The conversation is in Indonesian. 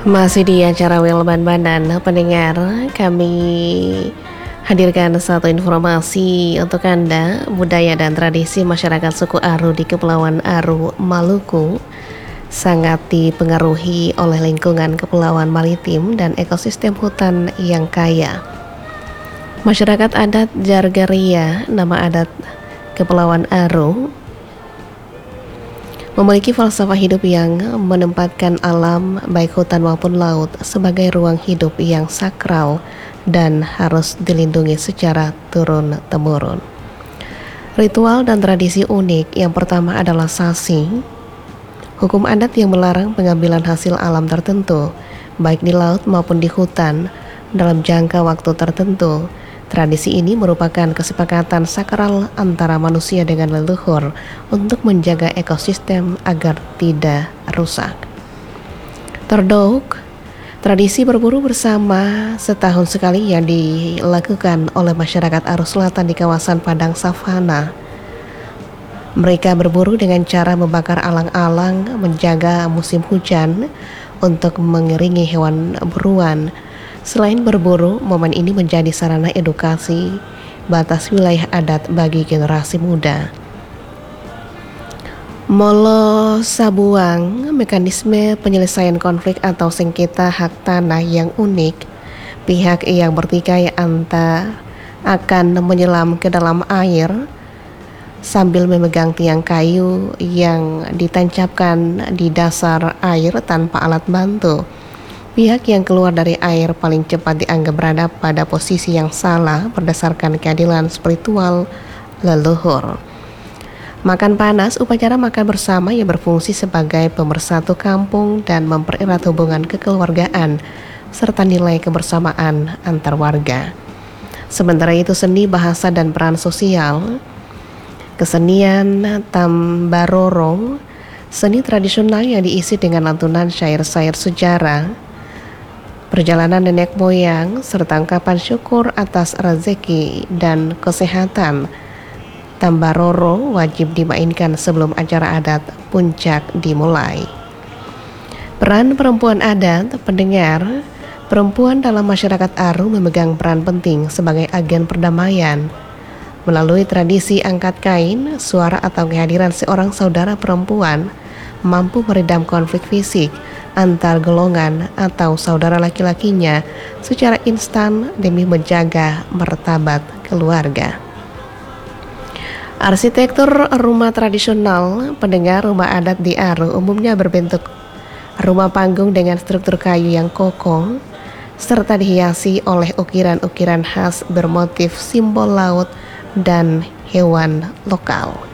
Masih di acara Wilban Banan, pendengar, kami hadirkan satu informasi untuk Anda. Budaya dan tradisi masyarakat suku Aru di Kepulauan Aru, Maluku sangat dipengaruhi oleh lingkungan kepulauan maritim dan ekosistem hutan yang kaya. Masyarakat adat Jargaria, nama adat Kepulauan Aru, memiliki falsafah hidup yang menempatkan alam, baik hutan maupun laut, sebagai ruang hidup yang sakral dan harus dilindungi secara turun-temurun. Ritual dan tradisi unik yang pertama adalah sasi, hukum adat yang melarang pengambilan hasil alam tertentu, baik di laut maupun di hutan, dalam jangka waktu tertentu. Tradisi ini merupakan kesepakatan sakral antara manusia dengan leluhur untuk menjaga ekosistem agar tidak rusak. Terdok, tradisi berburu bersama setahun sekali yang dilakukan oleh masyarakat Aru Selatan di kawasan padang savana. Mereka berburu dengan cara membakar alang-alang, menjaga musim hujan untuk mengiringi hewan buruan. Selain berburu, momen ini menjadi sarana edukasi batas wilayah adat bagi generasi muda. Molo Sabuang, mekanisme penyelesaian konflik atau sengketa hak tanah yang unik. Pihak yang bertikai akan menyelam ke dalam air sambil memegang tiang kayu yang ditancapkan di dasar air tanpa alat bantu. Pihak yang keluar dari air paling cepat dianggap berada pada posisi yang salah berdasarkan keadilan spiritual leluhur. Makan panas, upacara makan bersama yang berfungsi sebagai pemersatu kampung dan mempererat hubungan kekeluargaan serta nilai kebersamaan antar warga. Sementara itu, seni, bahasa, dan peran sosial. Kesenian Tambaroro, seni tradisional yang diisi dengan lantunan syair-syair sejarah, perjalanan nenek moyang, serta ungkapan syukur atas rezeki dan kesehatan. Tambaroro wajib dimainkan sebelum acara adat puncak dimulai. Peran perempuan adat, pendengar, perempuan dalam masyarakat Aru memegang peran penting sebagai agen perdamaian. Melalui tradisi angkat kain, suara atau kehadiran seorang saudara perempuan mampu meredam konflik fisik antar golongan atau saudara laki-lakinya secara instan demi menjaga martabat keluarga. Arsitektur rumah tradisional, pendengar, rumah adat di Aru umumnya berbentuk rumah panggung dengan struktur kayu yang kokoh serta dihiasi oleh ukiran-ukiran khas bermotif simbol laut dan hewan lokal.